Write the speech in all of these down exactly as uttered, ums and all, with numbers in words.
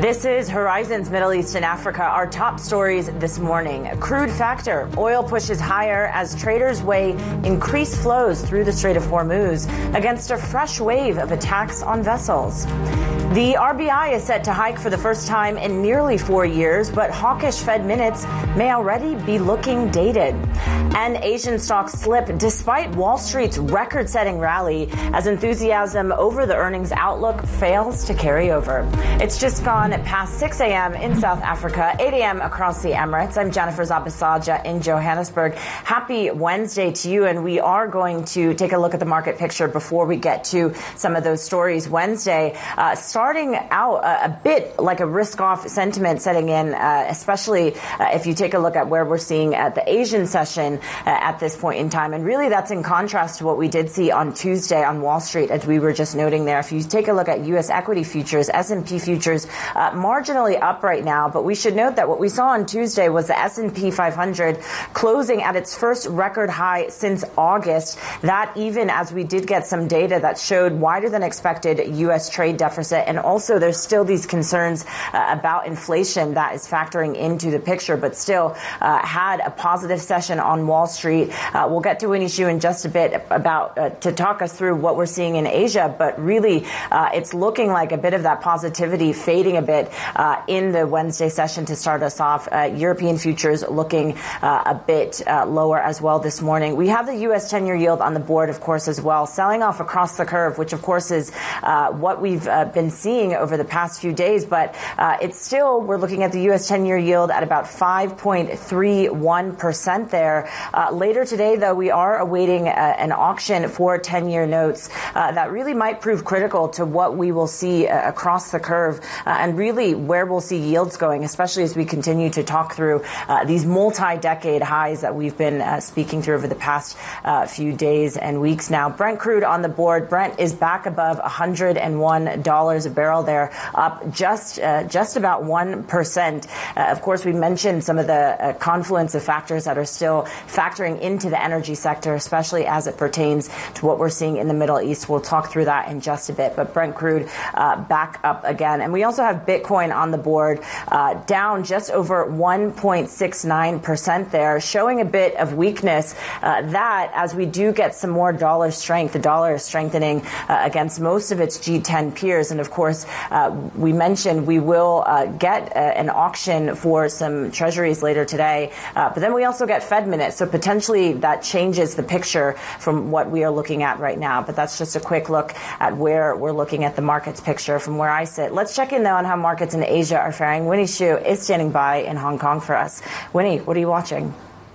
This is Horizon's Middle East and Africa. Our top stories this morning. Crude factor. Oil pushes higher as traders weigh increased flows through the Strait of Hormuz against a fresh wave of attacks on vessels. The R B I is set to hike for the first time in nearly four years, but hawkish Fed minutes may already be looking dated. And Asian stocks slip despite Wall Street's record-setting rally as enthusiasm over the earnings outlook fails to carry over. It's just gone past six a.m. in South Africa, eight a.m. across the Emirates. I'm Jennifer Zabisaja in Johannesburg. Happy Wednesday to you, and we are going to take a look at the market picture before we get to some of those stories. Wednesday, uh, starting out a, a bit like a risk-off sentiment setting in, uh, especially uh, if you take a look at where we're seeing at the Asian session uh, at this point in time. And really that's in contrast to what we did see on Tuesday on Wall Street, as we were just noting there. If you take a look at U S equity futures, S and P futures, uh, marginally up right now, but we should note that what we saw on Tuesday was the S and P five hundred closing at its first record high since August. That even as we did get some data that showed wider than expected U S trade deficit, and also there's still these concerns uh, about inflation that is factoring into the picture, but still uh, had a positive session on Wall Street. Uh, we'll get to Winnie Xu in just a bit about uh, to talk us through what we're seeing in Asia, but really uh, it's looking like a bit of that positivity fading a bit uh, in the Wednesday session to start us off. Uh, European futures looking uh, a bit uh, lower as well this morning. We have the U S ten-year yield on the board, of course, as well, selling off across the curve, which of course is uh, what we've uh, been seeing over the past few days, but uh, it's still, we're looking at the U S ten-year yield at about five point three one percent there. Uh, later today, though, we are awaiting uh, an auction for ten-year notes uh, that really might prove critical to what we will see uh, across the curve uh, and really where we'll see yields going, especially as we continue to talk through uh, these multi-decade highs that we've been uh, speaking through over the past uh, few days and weeks now. Brent crude on the board. Brent is back above one hundred one dollars a barrel there, up just uh, just about one percent. Uh, of course, we mentioned some of the uh, confluence of factors that are still factoring into the energy sector, especially as it pertains to what we're seeing in the Middle East. We'll talk through that in just a bit, but Brent crude uh, back up again. And we also have Bitcoin on the board, uh, down just over one point six nine percent there, showing a bit of weakness. Uh, that as we do get some more dollar strength, the dollar is strengthening uh, against most of its G ten peers. And of course, uh, we mentioned we will uh, get uh, an auction for some treasuries later today, uh, but then we also get Fed minutes. So potentially that changes the picture from what we are looking at right now. But that's just a quick look at where we're looking at the markets picture from where I sit. Let's check in though on how markets in Asia are faring. Winnie Xu is standing by in Hong Kong for us. Winnie, what are you watching?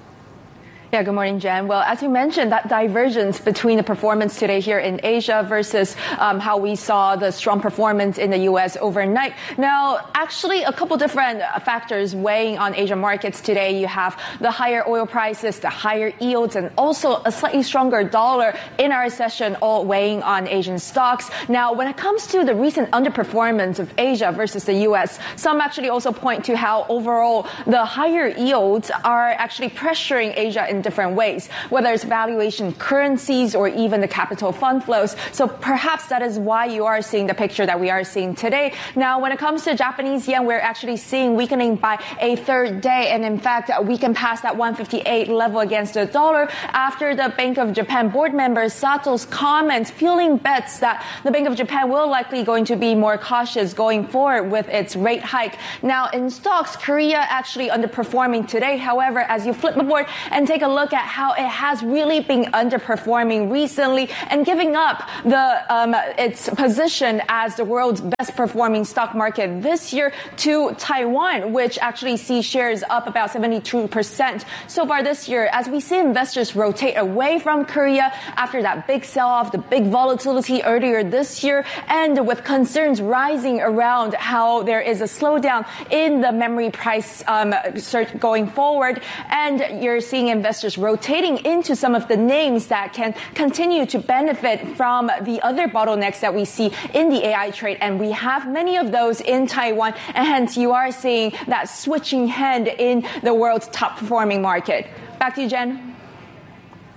Yeah, good morning, Jen. Well, as you mentioned, that divergence between the performance today here in Asia versus um, how we saw the strong performance in the U S overnight. Now, actually, a couple different factors weighing on Asian markets today. You have the higher oil prices, the higher yields, and also a slightly stronger dollar in our session, all weighing on Asian stocks. Now, when it comes to the recent underperformance of Asia versus the U S, some actually also point to how overall the higher yields are actually pressuring Asia in different ways, whether it's valuation currencies or even the capital fund flows. So perhaps that is why you are seeing the picture that we are seeing today. Now, when it comes to Japanese yen, we're actually seeing weakening by a third day. And in fact, we can pass that one fifty-eight level against the dollar after the Bank of Japan board member Sato's comments, fueling bets that the Bank of Japan will likely going to be more cautious going forward with its rate hike. Now, in stocks, Korea actually underperforming today. However, as you flip the board and take a look at how it has really been underperforming recently and giving up the um, its position as the world's best performing stock market this year to Taiwan, which actually sees shares up about seventy-two percent so far this year, as we see investors rotate away from Korea after that big sell-off, the big volatility earlier this year, and with concerns rising around how there is a slowdown in the memory price um, search going forward, and you're seeing investors rotating into some of the names that can continue to benefit from the other bottlenecks that we see in the A I trade. And we have many of those in Taiwan, and hence you are seeing that switching hand in the world's top performing market. Back to you, Jen.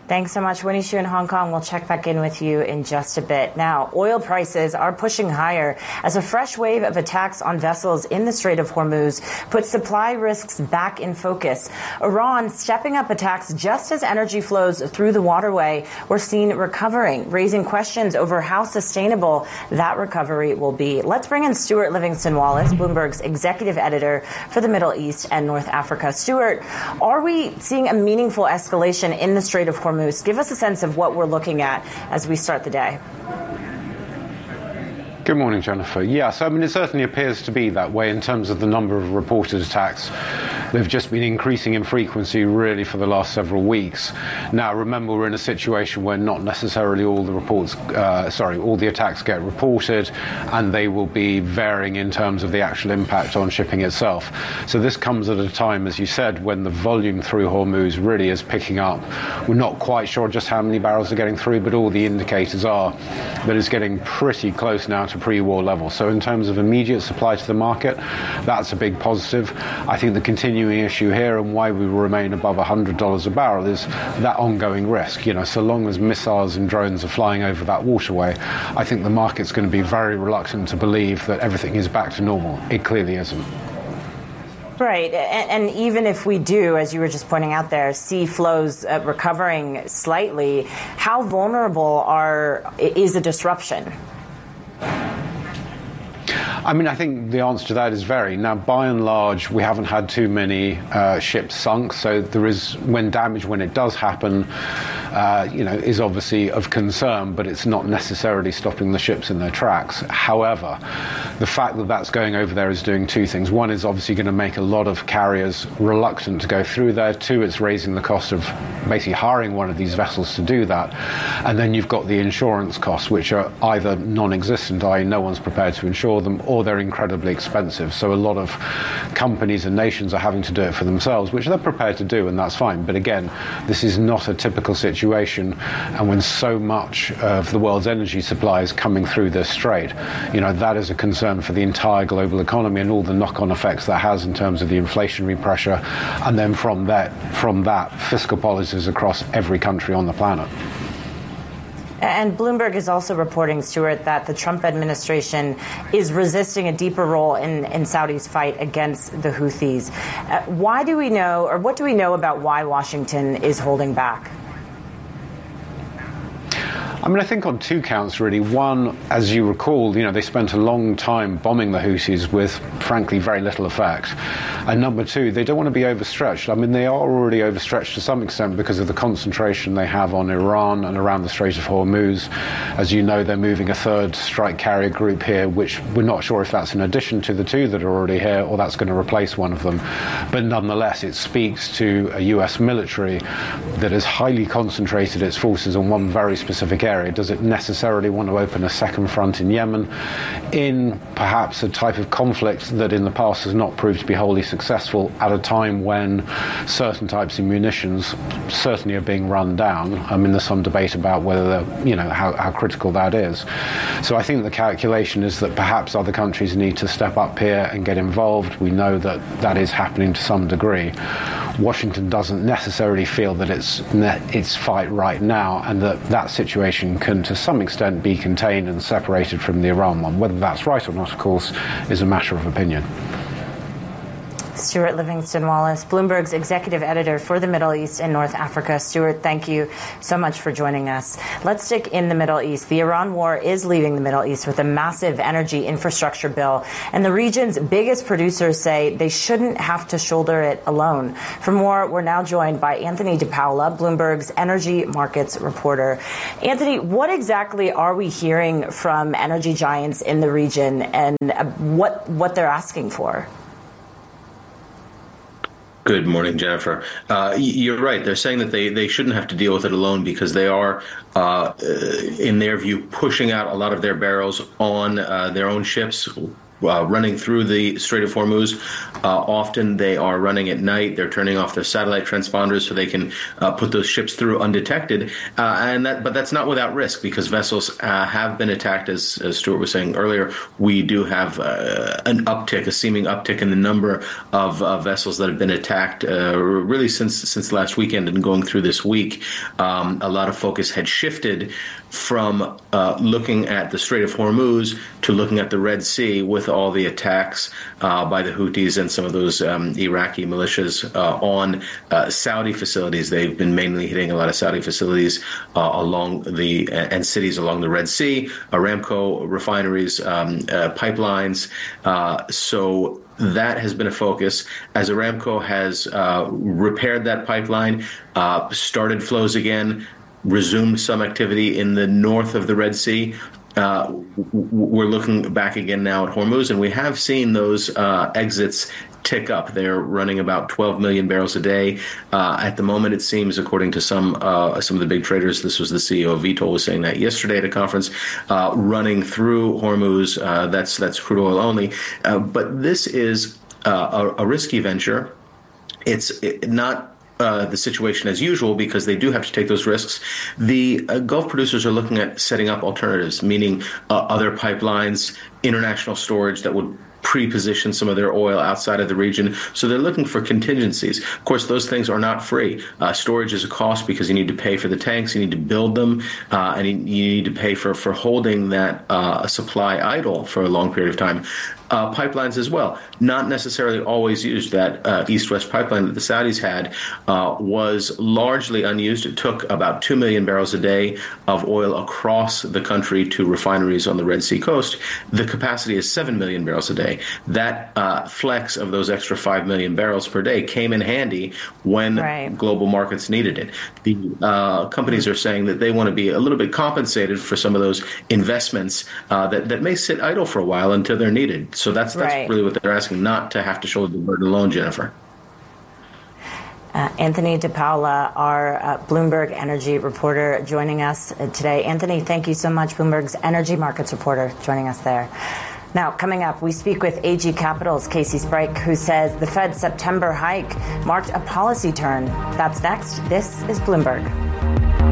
Thanks so much, Winnie Xu in Hong Kong. We'll check back in with you in just a bit. Now, oil prices are pushing higher as a fresh wave of attacks on vessels in the Strait of Hormuz puts supply risks back in focus. Iran stepping up attacks just as energy flows through the waterway were seen recovering, raising questions over how sustainable that recovery will be. Let's bring in Stuart Livingston Wallace, Bloomberg's executive editor for the Middle East and North Africa. Stuart, are we seeing a meaningful escalation in the Strait of Hormuz? Give us a sense of what we're looking at as we start the day. Good morning, Jennifer. Yes, I mean, it certainly appears to be that way in terms of the number of reported attacks. They've just been increasing in frequency really for the last several weeks. Now, remember, we're in a situation where not necessarily all the reports, uh, sorry, all the attacks get reported, and they will be varying in terms of the actual impact on shipping itself. So this comes at a time, as you said, when the volume through Hormuz really is picking up. We're not quite sure just how many barrels are getting through, but all the indicators are that it's getting pretty close now to pre-war levels. So in terms of immediate supply to the market, that's a big positive. I think the continuing issue here and why we will remain above one hundred dollars a barrel is that ongoing risk. You know, so long as missiles and drones are flying over that waterway, I think the market's going to be very reluctant to believe that everything is back to normal. It clearly isn't. Right. And, and even if we do, as you were just pointing out there, see flows uh, recovering slightly, how vulnerable are is the disruption? I mean, I think the answer to that is very. Now, by and large, we haven't had too many uh, ships sunk. So there is, when damage, when it does happen, uh, you know, is obviously of concern, but it's not necessarily stopping the ships in their tracks. However, the fact that that's going over there is doing two things. One is obviously going to make a lot of carriers reluctant to go through there. Two, it's raising the cost of basically hiring one of these vessels to do that. And then you've got the insurance costs, which are either non-existent, that is no one's prepared to insure them, or they're incredibly expensive. So a lot of companies and nations are having to do it for themselves, which they're prepared to do, and that's fine. But again, this is not a typical situation, and when so much of the world's energy supply is coming through this strait, you know, that is a concern for the entire global economy and all the knock-on effects that has in terms of the inflationary pressure, and then from that, from that, fiscal policies across every country on the planet. And Bloomberg is also reporting, Stuart, that the Trump administration is resisting a deeper role in, in Saudi's fight against the Houthis. Uh, why do we know, or what do we know about why Washington is holding back? I mean, I think on two counts, really. One, as you recall, you know, they spent a long time bombing the Houthis with, frankly, very little effect. And number two, they don't want to be overstretched. I mean, they are already overstretched to some extent because of the concentration they have on Iran and around the Strait of Hormuz. As you know, they're moving a third strike carrier group here, which we're not sure if that's in addition to the two that are already here or that's going to replace one of them. But nonetheless, it speaks to a U S military that has highly concentrated its forces on one very specific area. Does it necessarily want to open a second front in Yemen in perhaps a type of conflict that in the past has not proved to be wholly successful at a time when certain types of munitions certainly are being run down? I mean, there's some debate about whether, you know, how, how critical that is. So I think the calculation is that perhaps other countries need to step up here and get involved. We know that that is happening to some degree. Washington doesn't necessarily feel that it's its fight right now, and that that situation can to some extent be contained and separated from the Iran one. Whether that's right or not, of course, is a matter of opinion. Stuart Livingston Wallace, Bloomberg's executive editor for the Middle East and North Africa. Stuart, thank you so much for joining us. Let's stick in the Middle East. The Iran war is leaving the Middle East with a massive energy infrastructure bill, and the region's biggest producers say they shouldn't have to shoulder it alone. For more, we're now joined by Anthony DePaola, Bloomberg's energy markets reporter. Anthony, what exactly are we hearing from energy giants in the region, and what what they're asking for? Good morning, Jennifer. Uh, you're right. They're saying that they, they shouldn't have to deal with it alone because they are, uh, in their view, pushing out a lot of their barrels on uh, their own ships uh, running through the Strait of Hormuz. Uh, often they are running at night. They're turning off their satellite transponders so they can uh, put those ships through undetected. Uh, and that, but that's not without risk, because vessels uh, have been attacked, as, as Stuart was saying earlier. We do have uh, an uptick, a seeming uptick in the number of uh, vessels that have been attacked, uh, really since since last weekend and going through this week. Um, a lot of focus had shifted from uh, looking at the Strait of Hormuz to looking at the Red Sea, with all the attacks uh, by the Houthis and some of those um, Iraqi militias uh, on uh, Saudi facilities. They've been mainly hitting a lot of Saudi facilities uh, along the and cities along the Red Sea, Aramco refineries, um, uh, pipelines. Uh, so that has been a focus. As Aramco has uh, repaired that pipeline, uh, started flows again, resumed some activity in the north of the Red Sea. Uh, we're looking back again now at Hormuz, and we have seen those uh, exits tick up. They're running about twelve million barrels a day. Uh, at the moment, it seems, according to some uh, some of the big traders, this was the C E O of Vitol was saying that yesterday at a conference, uh, running through Hormuz, uh, that's, that's crude oil only. Uh, but this is uh, a, a risky venture. It's not Uh, the situation as usual, because they do have to take those risks. The uh, Gulf producers are looking at setting up alternatives, meaning uh, other pipelines, international storage that would pre-position some of their oil outside of the region. So they're looking for contingencies. Of course, those things are not free. Uh, storage is a cost, because you need to pay for the tanks, you need to build them, uh, and you, you need to pay for, for holding that uh, supply idle for a long period of time. Uh, pipelines as well, not necessarily always used. That uh, east-west pipeline that the Saudis had uh, was largely unused. It took about two million barrels a day of oil across the country to refineries on the Red Sea coast. The capacity is seven million barrels a day. That uh, flex of those extra five million barrels per day came in handy when right. global markets needed it. The uh, companies are saying that they want to be a little bit compensated for some of those investments uh, that, that may sit idle for a while until they're needed. So that's that's right. really what they're asking, not to have to shoulder the burden alone, Jennifer. Uh, Anthony DePaula, our uh, Bloomberg energy reporter, joining us today. Anthony, thank you so much. Bloomberg's energy markets reporter joining us there. Now, coming up, we speak with A G Capital's Casey Sprike, who says the Fed's September hike marked a policy turn. That's next. This is Bloomberg.